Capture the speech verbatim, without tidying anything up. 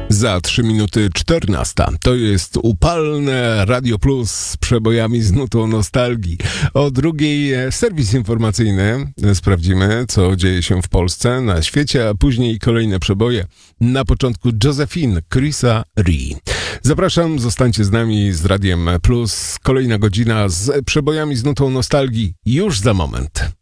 Za trzy minuty czternasta. To jest upalne Radio Plus z przebojami z nutą nostalgii. O drugiej serwis informacyjny. Sprawdzimy, co dzieje się w Polsce, na świecie, a później kolejne przeboje. Na początku Josephine Chrisa Ree. Zapraszam, zostańcie z nami z Radiem Plus. Kolejna godzina z przebojami z nutą nostalgii już za moment.